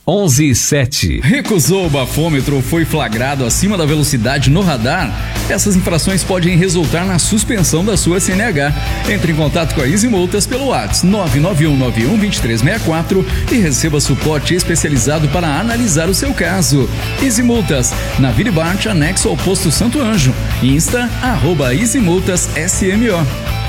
11:07. Recusou o bafômetro ou foi flagrado acima da velocidade no radar? Essas infrações podem resultar na suspensão da sua CNH. Entre em contato com a Easy Multas pelo WhatsApp 991912364 e receba suporte especializado para analisar o seu caso. Easy Multas, na Viribart, anexo ao posto Santo Anjo. Insta, @EasyMultasSMO.